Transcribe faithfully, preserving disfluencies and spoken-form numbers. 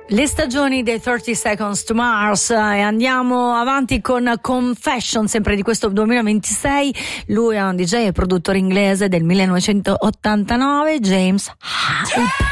Le stagioni dei thirty Seconds to Mars, e andiamo avanti con Confession, sempre di questo duemilaventisei. Lui è un D J e produttore inglese del millenovecentottantanove, James Hype.